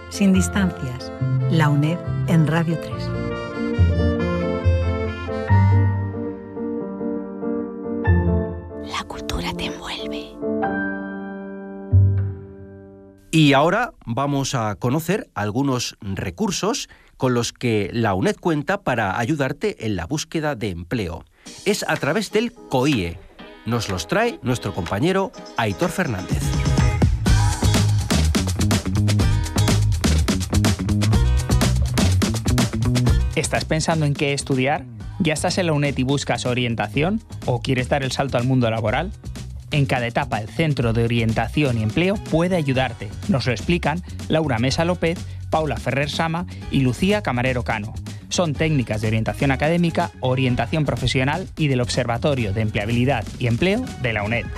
Sin distancias. La UNED en Radio 3. La cultura te envuelve. Y ahora vamos a conocer algunos recursos con los que la UNED cuenta para ayudarte en la búsqueda de empleo. Es a través del COIE. Nos los trae nuestro compañero Aitor Fernández. ¿Estás pensando en qué estudiar? ¿Ya estás en la UNED y buscas orientación? ¿O quieres dar el salto al mundo laboral? En cada etapa, el Centro de Orientación y Empleo puede ayudarte. Nos lo explican Laura Mesa López, Paula Ferrer Sama y Lucía Camarero Cano. Son técnicas de orientación académica, orientación profesional y del Observatorio de Empleabilidad y Empleo de la UNED.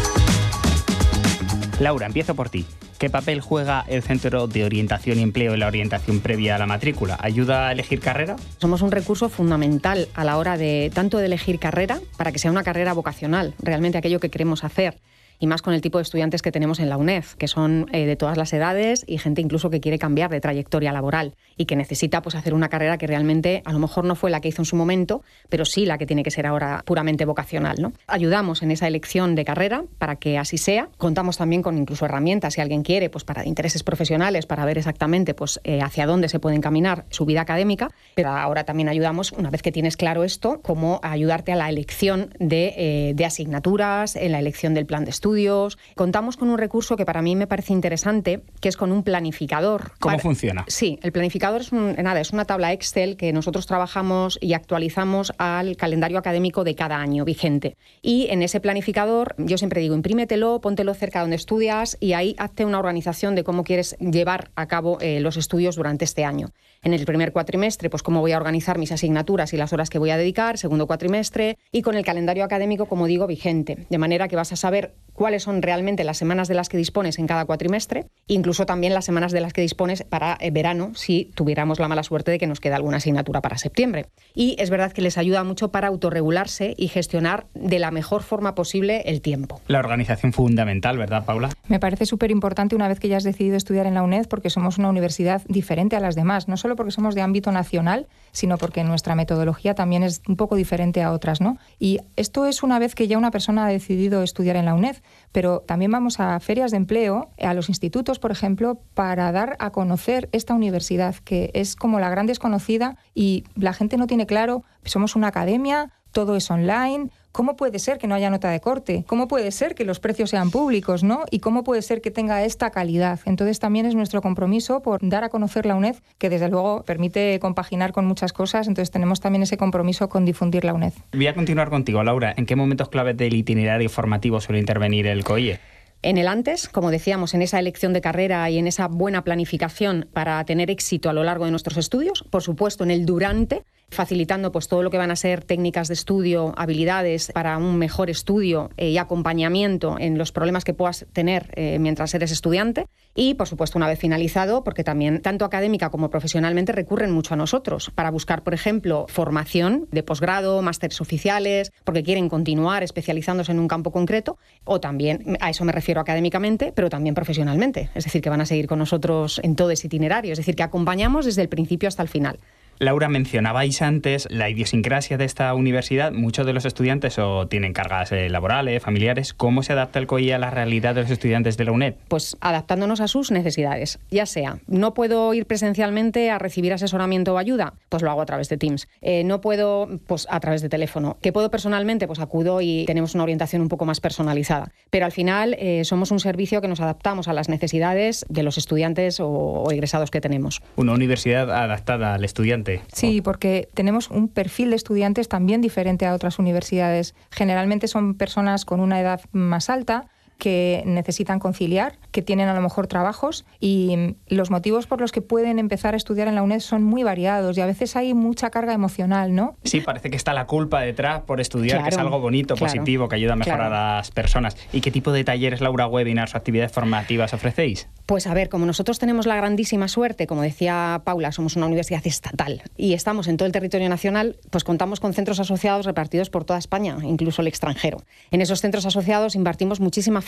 Laura, empiezo por ti. ¿Qué papel juega el Centro de Orientación y Empleo en la orientación previa a la matrícula? ¿Ayuda a elegir carrera? Somos un recurso fundamental a la hora de tanto de elegir carrera, para que sea una carrera vocacional, realmente aquello que queremos hacer. Y más con el tipo de estudiantes que tenemos en la UNED, que son de todas las edades y gente incluso que quiere cambiar de trayectoria laboral y que necesita pues hacer una carrera que realmente a lo mejor no fue la que hizo en su momento, pero sí la que tiene que ser ahora puramente vocacional, ¿no? Ayudamos en esa elección de carrera para que así sea. Contamos también con incluso herramientas, si alguien quiere, pues para intereses profesionales, para ver exactamente pues hacia dónde se puede encaminar su vida académica, pero ahora también ayudamos, una vez que tienes claro esto, cómo ayudarte a la elección de asignaturas, en la elección del plan de estudios. Contamos con un recurso que para mí me parece interesante, que es con un planificador. ¿Cómo funciona? Sí, el planificador es una tabla Excel que nosotros trabajamos y actualizamos al calendario académico de cada año vigente. Y en ese planificador, yo siempre digo, imprímetelo, póntelo cerca donde estudias y ahí hazte una organización de cómo quieres llevar a cabo los estudios durante este año. En el primer cuatrimestre, pues cómo voy a organizar mis asignaturas y las horas que voy a dedicar, segundo cuatrimestre, y con el calendario académico, como digo, vigente. De manera que vas a saber cuáles son realmente las semanas de las que dispones en cada cuatrimestre, incluso también las semanas de las que dispones para verano, si tuviéramos la mala suerte de que nos queda alguna asignatura para septiembre. Y es verdad que les ayuda mucho para autorregularse y gestionar de la mejor forma posible el tiempo. La organización fundamental, ¿verdad, Paula? Me parece súper importante una vez que ya has decidido estudiar en la UNED, porque somos una universidad diferente a las demás, no solo porque somos de ámbito nacional, sino porque nuestra metodología también es un poco diferente a otras, ¿no? Y esto es una vez que ya una persona ha decidido estudiar en la UNED, pero también vamos a ferias de empleo, a los institutos, por ejemplo, para dar a conocer esta universidad, que es como la gran desconocida y la gente no tiene claro, somos una academia, todo es online. ¿Cómo puede ser que no haya nota de corte? ¿Cómo puede ser que los precios sean públicos, ¿no? ¿Y cómo puede ser que tenga esta calidad? Entonces también es nuestro compromiso por dar a conocer la UNED, que desde luego permite compaginar con muchas cosas, entonces tenemos también ese compromiso con difundir la UNED. Voy a continuar contigo, Laura. ¿En qué momentos claves del itinerario formativo suele intervenir el COIE? En el antes, como decíamos, en esa elección de carrera y en esa buena planificación para tener éxito a lo largo de nuestros estudios. Por supuesto, en el durante, facilitando pues todo lo que van a ser técnicas de estudio, habilidades para un mejor estudio y acompañamiento en los problemas que puedas tener mientras eres estudiante. Y, por supuesto, una vez finalizado, porque también tanto académica como profesionalmente recurren mucho a nosotros para buscar, por ejemplo, formación de posgrado, másteres oficiales, porque quieren continuar especializándose en un campo concreto, o también, a eso me refiero académicamente, pero también profesionalmente. Es decir, que van a seguir con nosotros en todo ese itinerario. Es decir, que acompañamos desde el principio hasta el final. Laura, mencionabais antes la idiosincrasia de esta universidad. Muchos de los estudiantes o tienen cargas laborales, familiares. ¿Cómo se adapta el COIE a la realidad de los estudiantes de la UNED? Pues adaptándonos a sus necesidades. Ya sea, no puedo ir presencialmente a recibir asesoramiento o ayuda, pues lo hago a través de Teams. No puedo, pues a través de teléfono. ¿Que puedo personalmente? Pues acudo y tenemos una orientación un poco más personalizada. Pero al final somos un servicio que nos adaptamos a las necesidades de los estudiantes o egresados que tenemos. Una universidad adaptada al estudiante. Sí, porque tenemos un perfil de estudiantes también diferente a otras universidades. Generalmente son personas con una edad más alta, que necesitan conciliar, que tienen a lo mejor trabajos y los motivos por los que pueden empezar a estudiar en la UNED son muy variados y a veces hay mucha carga emocional, ¿no? Sí, parece que está la culpa detrás por estudiar, claro, que es algo bonito, claro, positivo, que ayuda a mejorar a las personas. ¿Y qué tipo de talleres, Laura, webinars o actividades formativas ofrecéis? Pues a ver, como nosotros tenemos la grandísima suerte, como decía Paula, somos una universidad estatal y estamos en todo el territorio nacional, pues contamos con centros asociados repartidos por toda España, incluso el extranjero. En esos centros asociados impartimos muchísima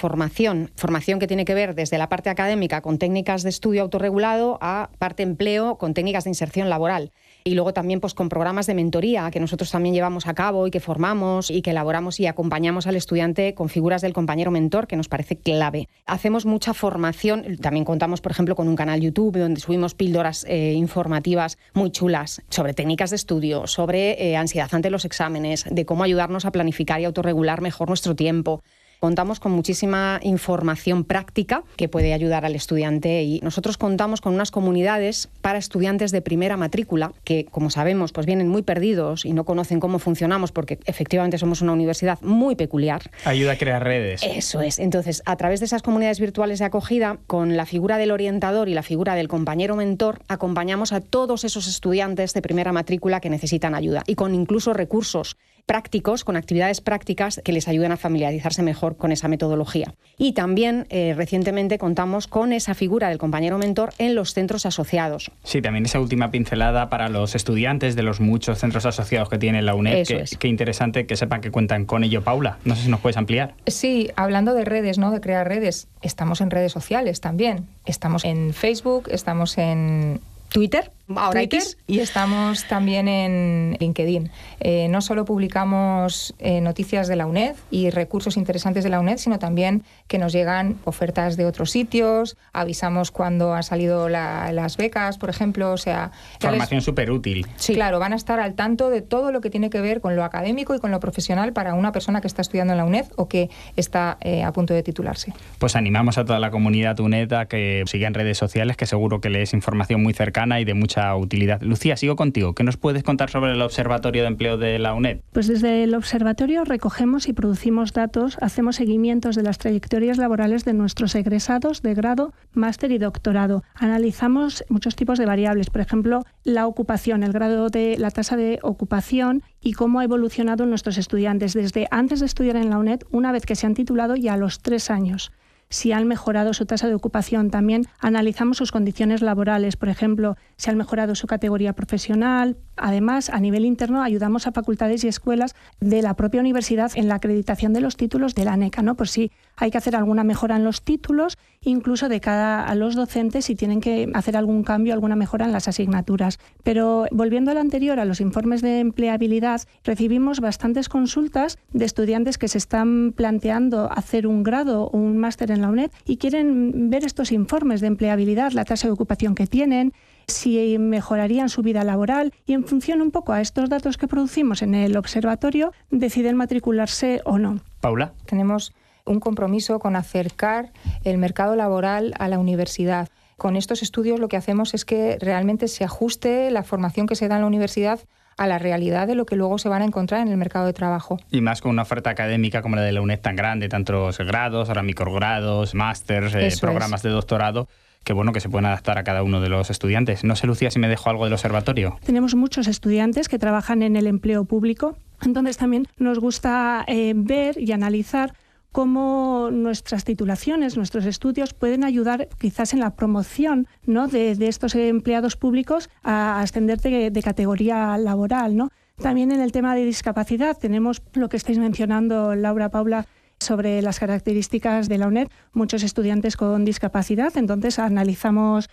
formación que tiene que ver desde la parte académica con técnicas de estudio autorregulado a parte empleo con técnicas de inserción laboral. Y luego también pues con programas de mentoría que nosotros también llevamos a cabo y que formamos y que elaboramos y acompañamos al estudiante con figuras del compañero mentor, que nos parece clave. Hacemos mucha formación, también contamos por ejemplo con un canal YouTube donde subimos píldoras informativas muy chulas sobre técnicas de estudio, sobre ansiedad ante los exámenes, de cómo ayudarnos a planificar y autorregular mejor nuestro tiempo. Contamos con muchísima información práctica que puede ayudar al estudiante y nosotros contamos con unas comunidades para estudiantes de primera matrícula que, como sabemos, pues vienen muy perdidos y no conocen cómo funcionamos porque efectivamente somos una universidad muy peculiar. Ayuda a crear redes. Eso es. Entonces, a través de esas comunidades virtuales de acogida, con la figura del orientador y la figura del compañero mentor, acompañamos a todos esos estudiantes de primera matrícula que necesitan ayuda y con incluso recursos prácticos, con actividades prácticas que les ayuden a familiarizarse mejor con esa metodología. Y también recientemente contamos con esa figura del compañero mentor en los centros asociados. Sí, también esa última pincelada para los estudiantes de los muchos centros asociados que tiene la UNED. Qué interesante que sepan que cuentan con ello. Paula, no sé si nos puedes ampliar. Sí, hablando de redes, ¿no? De crear redes, estamos en redes sociales también. Estamos en Facebook, estamos en Twitter, ahora X, y estamos también en LinkedIn. No solo publicamos noticias de la UNED y recursos interesantes de la UNED, sino también que nos llegan ofertas de otros sitios, avisamos cuando han salido las becas, por ejemplo, o sea... Formación súper útil. Sí. Claro, van a estar al tanto de todo lo que tiene que ver con lo académico y con lo profesional para una persona que está estudiando en la UNED o que está a punto de titularse. Pues animamos a toda la comunidad UNED a que siga en redes sociales, que seguro que les información muy cercana y de mucha utilidad. Lucía, sigo contigo. ¿Qué nos puedes contar sobre el Observatorio de Empleo de la UNED? Pues desde el Observatorio recogemos y producimos datos, hacemos seguimientos de las trayectorias laborales de nuestros egresados de grado, máster y doctorado. Analizamos muchos tipos de variables, por ejemplo, la ocupación, el grado de la tasa de ocupación y cómo ha evolucionado nuestros estudiantes desde antes de estudiar en la UNED, una vez que se han titulado y a los 3 años. Si han mejorado su tasa de ocupación. También analizamos sus condiciones laborales, por ejemplo, si han mejorado su categoría profesional. Además, a nivel interno, ayudamos a facultades y escuelas de la propia universidad en la acreditación de los títulos de la ANECA, ¿no? Por si hay que hacer alguna mejora en los títulos, incluso de cara a los docentes si tienen que hacer algún cambio, alguna mejora en las asignaturas. Pero volviendo a lo anterior, a los informes de empleabilidad, recibimos bastantes consultas de estudiantes que se están planteando hacer un grado o un máster en la UNED y quieren ver estos informes de empleabilidad, la tasa de ocupación que tienen, si mejorarían su vida laboral y en función un poco a estos datos que producimos en el observatorio deciden matricularse o no. Paula. Tenemos un compromiso con acercar el mercado laboral a la universidad. Con estos estudios lo que hacemos es que realmente se ajuste la formación que se da en la universidad a la realidad de lo que luego se van a encontrar en el mercado de trabajo. Y más con una oferta académica como la de la UNED tan grande, tantos grados, ahora microgrados, másters, programas de doctorado, que bueno, que se pueden adaptar a cada uno de los estudiantes. No sé, Lucía, si me dejo algo del observatorio. Tenemos muchos estudiantes que trabajan en el empleo público, entonces también nos gusta ver y analizar cómo nuestras titulaciones, nuestros estudios pueden ayudar quizás en la promoción, ¿no?, de estos empleados públicos a ascender de categoría laboral, ¿no? También en el tema de discapacidad tenemos lo que estáis mencionando, Laura, Paula, sobre las características de la UNED, muchos estudiantes con discapacidad, entonces analizamos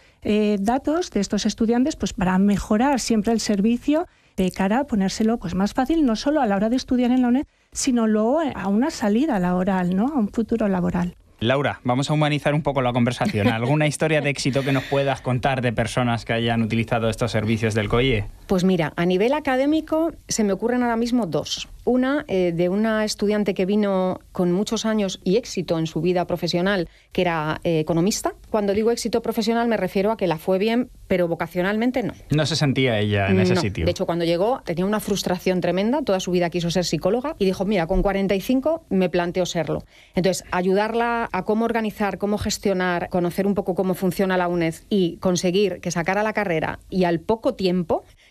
datos de estos estudiantes pues para mejorar siempre el servicio de cara a ponérselo pues más fácil, no solo a la hora de estudiar en la UNED, sino luego a una salida laboral, ¿no?, a un futuro laboral. Laura, vamos a humanizar un poco la conversación. ¿Alguna historia de éxito que nos puedas contar de personas que hayan utilizado estos servicios del COIE? Pues mira, a nivel académico se me ocurren ahora mismo 2. Una de una estudiante que vino con muchos años y éxito en su vida profesional, que era economista. Cuando digo éxito profesional me refiero a que la fue bien, pero vocacionalmente no. No se sentía ella en ese sitio. De hecho, cuando llegó tenía una frustración tremenda, toda su vida quiso ser psicóloga y dijo, mira, con 45 me planteo serlo. Entonces, ayudarla a cómo organizar, cómo gestionar, conocer un poco cómo funciona la UNED y conseguir que sacara la carrera y al poco tiempo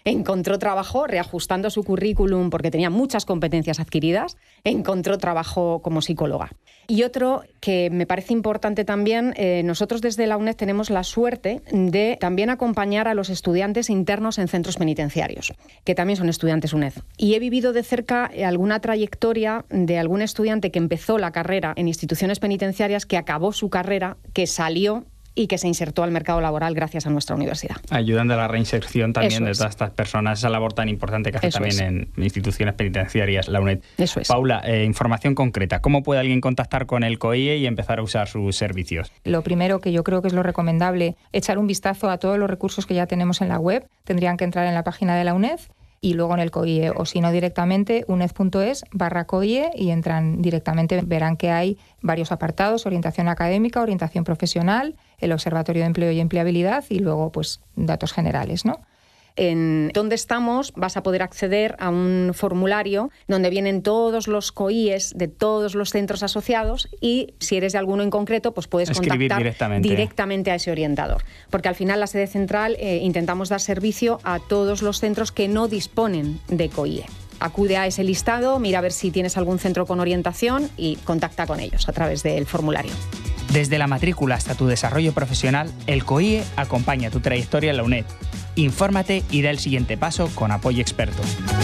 encontró trabajo reajustando su currículum porque tenía muchas competencias adquiridas, encontró trabajo como psicóloga. Y otro que me parece importante también, nosotros desde la UNED tenemos la suerte de también acompañar a los estudiantes internos en centros penitenciarios, que también son estudiantes UNED. Y he vivido de cerca alguna trayectoria de algún estudiante que empezó la carrera en instituciones penitenciarias, que acabó su carrera, que salió y que se insertó al mercado laboral gracias a nuestra universidad. Ayudando a la reinserción también de Eso todas estas personas, esa labor tan importante que hace Eso también en instituciones penitenciarias la UNED. Eso es. Paula, información concreta. ¿Cómo puede alguien contactar con el COIE y empezar a usar sus servicios? Lo primero, que yo creo que es lo recomendable, echar un vistazo a todos los recursos que ya tenemos en la web. Tendrían que entrar en la página de la UNED y luego en el COIE, o si no directamente, uned.es/COIE, y entran directamente. Verán que hay varios apartados: orientación académica, orientación profesional, el Observatorio de Empleo y Empleabilidad y luego pues datos generales, ¿no? En donde estamos vas a poder acceder a un formulario donde vienen todos los COIEs de todos los centros asociados, y si eres de alguno en concreto, pues puedes escribir contactar directamente a ese orientador. Porque al final la sede central intentamos dar servicio a todos los centros que no disponen de COIE. Acude a ese listado, mira a ver si tienes algún centro con orientación y contacta con ellos a través del formulario. Desde la matrícula hasta tu desarrollo profesional, el COIE acompaña tu trayectoria en la UNED. Infórmate y da el siguiente paso con apoyo experto.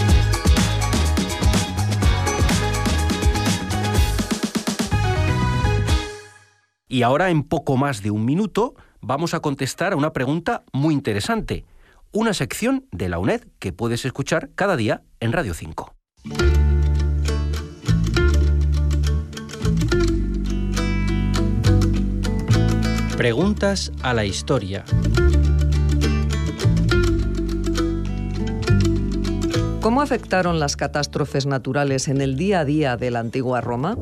Y ahora, en poco más de un minuto, vamos a contestar a una pregunta muy interesante. Una sección de la UNED que puedes escuchar cada día en Radio 5. Preguntas a la historia. ¿Cómo afectaron las catástrofes naturales en el día a día de la antigua Roma?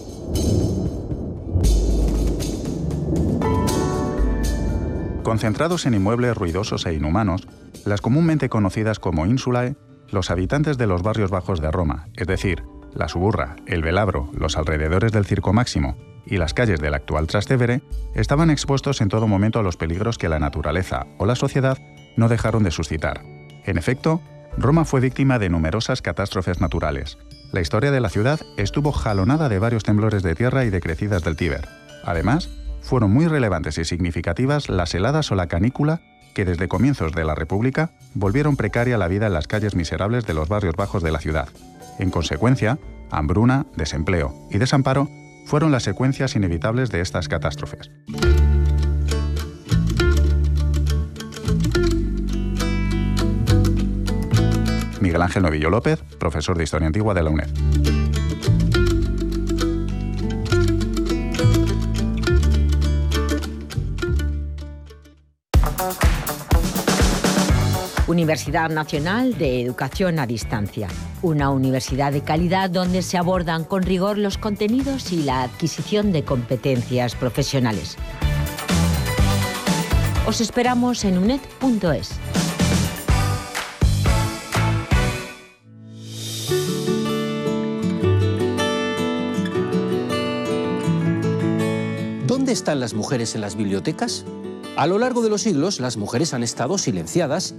Concentrados en inmuebles ruidosos e inhumanos, las comúnmente conocidas como insulae, los habitantes de los barrios bajos de Roma, es decir, la Suburra, el Velabro, los alrededores del Circo Máximo y las calles del actual Trastevere, estaban expuestos en todo momento a los peligros que la naturaleza o la sociedad no dejaron de suscitar. En efecto, Roma fue víctima de numerosas catástrofes naturales. La historia de la ciudad estuvo jalonada de varios temblores de tierra y de crecidas del Tíber. Además, fueron muy relevantes y significativas las heladas o la canícula que desde comienzos de la República volvieron precaria la vida en las calles miserables de los barrios bajos de la ciudad. En consecuencia, hambruna, desempleo y desamparo fueron las secuencias inevitables de estas catástrofes. Miguel Ángel Novillo López, profesor de Historia Antigua de la UNED. Universidad Nacional de Educación a Distancia. Una universidad de calidad donde se abordan con rigor los contenidos y la adquisición de competencias profesionales. Os esperamos en uned.es. ¿Dónde están las mujeres en las bibliotecas? A lo largo de los siglos, las mujeres han estado silenciadas